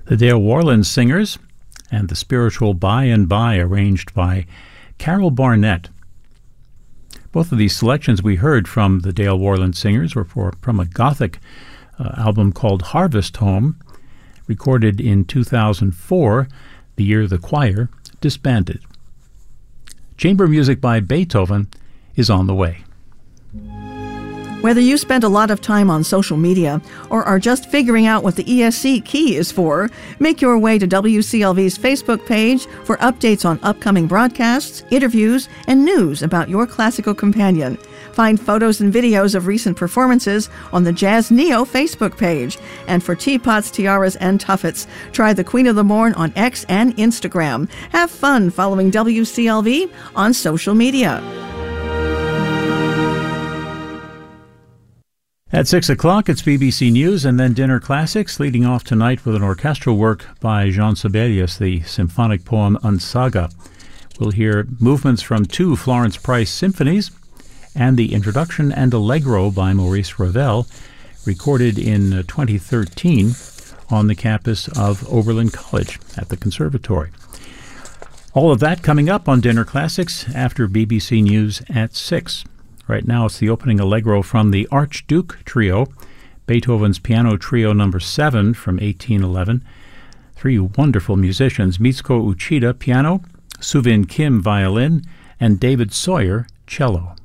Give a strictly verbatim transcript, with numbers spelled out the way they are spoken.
The Dale Worland Singers and the spiritual By and By, arranged by Carol Barnett. Both of these selections we heard from the Dale Worland Singers were for, from a Gothic uh, album called Harvest Home, recorded in two thousand four, the year the choir disbanded. Chamber music by Beethoven is on the way. Whether you spend a lot of time on social media or are just figuring out what the E S C key is for, make your way to W C L V's Facebook page for updates on upcoming broadcasts, interviews, and news about your classical companion. Find photos and videos of recent performances on the Jazz Neo Facebook page. And for teapots, tiaras, and tuffets, try the Queen of the Morn on X and Instagram. Have fun following W C L V on social media. At six o'clock, it's B B C News and then Dinner Classics, leading off tonight with an orchestral work by Jean Sibelius, the symphonic poem Unsaga. We'll hear movements from two Florence Price symphonies and the introduction and allegro by Maurice Ravel, recorded in twenty thirteen on the campus of Oberlin College at the Conservatory. All of that coming up on Dinner Classics after B B C News at six. Right now it's the opening allegro from the Archduke Trio, Beethoven's Piano Trio number seven from eighteen eleven. Three wonderful musicians, Mitsuko Uchida, piano, Suvin Kim, violin, and David Sawyer, cello.